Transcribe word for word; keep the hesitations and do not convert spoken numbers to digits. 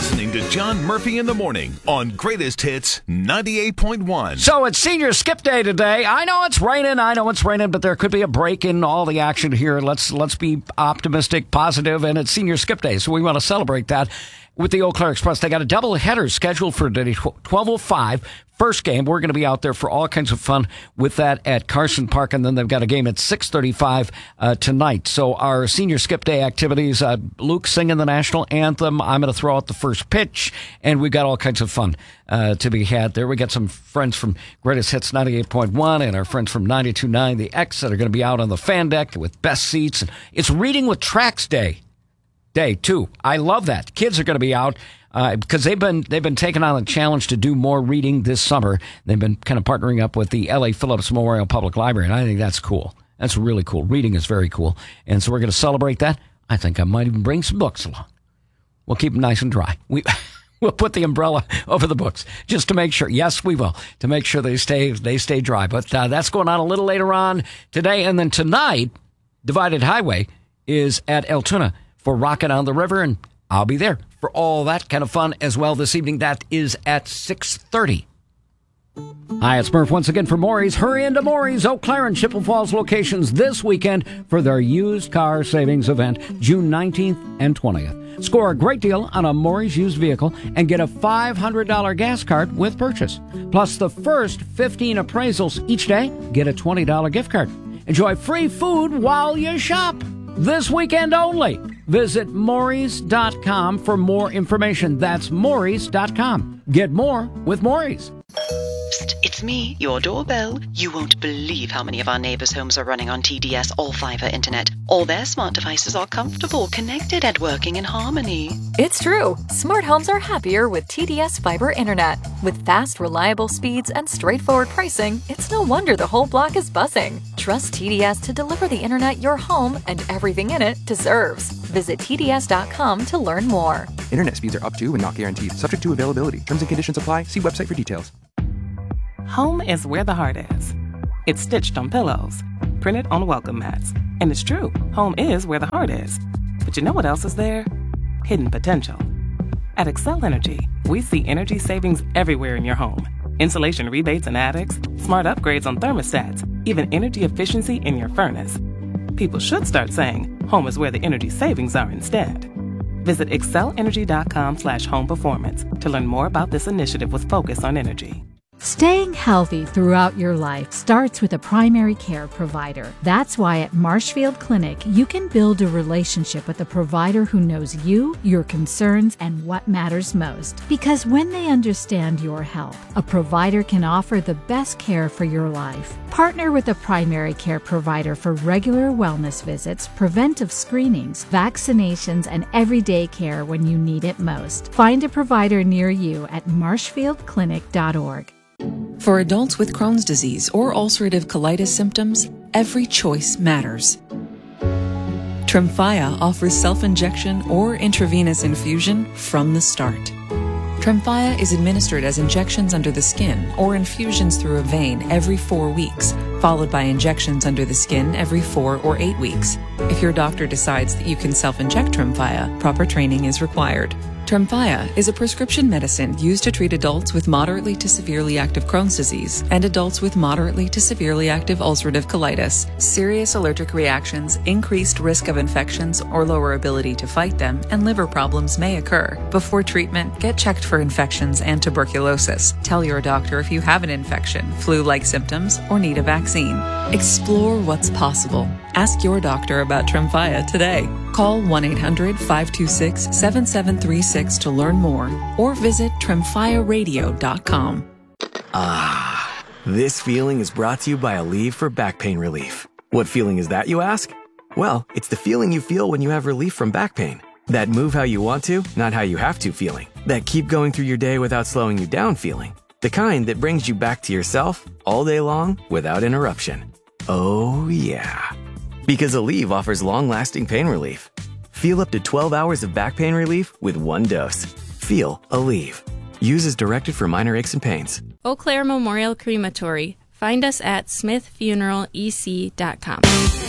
listening to John Murphy in the Morning on Greatest Hits ninety-eight point one. So it's senior skip day today. I know it's raining. I know it's raining, but there could be a break in all the action here. Let's let's be optimistic, positive, and it's senior skip day, so we want to celebrate that with the Eau Claire Express. They got a double header scheduled for today, twelve oh five. First game, we're going to be out there for all kinds of fun with that at Carson Park, and then they've got a game at six thirty-five uh, tonight. So our senior skip day activities, uh, Luke singing the national anthem, I'm going to throw out the first pitch, and we've got all kinds of fun uh, to be had there. We got some friends from Greatest Hits ninety-eight point one and our friends from ninety-two point nine, The X, that are going to be out on the fan deck with best seats. It's Reading with Tracks Day. Day too. I love that. Kids are going to be out uh, because they've been they've been taking on a challenge to do more reading this summer. They've been kind of partnering up with the L A Phillips Memorial Public Library, and I think that's cool. That's really cool. Reading is very cool, and so we're going to celebrate that. I think I might even bring some books along. We'll keep them nice and dry. We we'll put the umbrella over the books just to make sure. Yes, we will, to make sure they stay they stay dry. But uh, that's going on a little later on today, and then tonight, Divided Highway is at El Tuna for Rockin' on the River, and I'll be there for all that kind of fun as well this evening. That is at six thirty. Hi, it's Murph once again for Maury's. Hurry into Maury's Eau Claire and Chippewa Falls locations this weekend for their used car savings event, June nineteenth and twentieth. Score a great deal on a Maury's used vehicle and get a five hundred dollars gas card with purchase. Plus, the first fifteen appraisals each day get a twenty dollars gift card. Enjoy free food while you shop. This weekend only. Visit Maurys dot com for more information. That's Maurys dot com. Get more with Maurys. Psst, it's me, your doorbell. You won't believe how many of our neighbors' homes are running on T D S all-fiber internet. All their smart devices are comfortable, connected, and working in harmony. It's true. Smart homes are happier with T D S fiber internet. With fast, reliable speeds and straightforward pricing, it's no wonder the whole block is buzzing. Trust T D S to deliver the internet your home and everything in it deserves. Visit T D S dot com to learn more. Internet speeds are up to and not guaranteed. Subject to availability. Terms and conditions apply. See website for details. Home is where the heart is. It's stitched on pillows, printed on welcome mats. And it's true, home is where the heart is. But you know what else is there? Hidden potential. At Excel Energy, we see energy savings everywhere in your home. Insulation rebates in attics, smart upgrades on thermostats, even energy efficiency in your furnace. People should start saying, home is where the energy savings are instead. Visit excel energy dot com slash home performance to learn more about this initiative with focus on energy. Staying healthy throughout your life starts with a primary care provider. That's why at Marshfield Clinic, you can build a relationship with a provider who knows you, your concerns, and what matters most. Because when they understand your health, a provider can offer the best care for your life. Partner with a primary care provider for regular wellness visits, preventive screenings, vaccinations, and everyday care when you need it most. Find a provider near you at marshfield clinic dot org. For adults with Crohn's disease or ulcerative colitis symptoms, every choice matters. Tremfya offers self-injection or intravenous infusion from the start. Tremfya is administered as injections under the skin or infusions through a vein every four weeks, followed by injections under the skin every four or eight weeks. If your doctor decides that you can self-inject Tremfya, proper training is required. Tremfya is a prescription medicine used to treat adults with moderately to severely active Crohn's disease and adults with moderately to severely active ulcerative colitis. Serious allergic reactions, increased risk of infections or lower ability to fight them, and liver problems may occur. Before treatment, get checked for infections and tuberculosis. Tell your doctor if you have an infection, flu-like symptoms, or need a vaccine. Explore what's possible. Ask your doctor about Tremfya today. Call one eight hundred five two six seven seven three six to learn more or visit tremfya radio dot com. Ah, this feeling is brought to you by Aleve for back pain relief. What feeling is that, you ask? Well, it's the feeling you feel when you have relief from back pain. That move how you want to, not how you have to feeling. That keep going through your day without slowing you down feeling. The kind that brings you back to yourself all day long without interruption. Oh, yeah. Because Aleve offers long-lasting pain relief. Feel up to twelve hours of back pain relief with one dose. Feel Aleve. Use as directed for minor aches and pains. Eau Claire Memorial Crematory. Find us at smith funeral e c dot com.